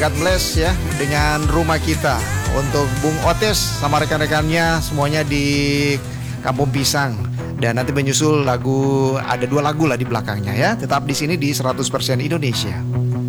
God bless ya dengan Rumah Kita untuk Bung Otis sama rekan-rekannya semuanya di Kampung Pisang. Dan nanti menyusul lagu, ada 2 lagu lah di belakangnya ya. Tetap di sini di 100% Indonesia.